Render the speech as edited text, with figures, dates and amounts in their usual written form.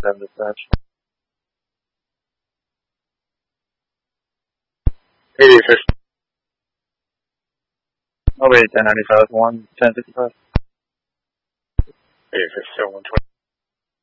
10 dispatch. 8850. Oh wait, 1095, 1055. 8850, 120.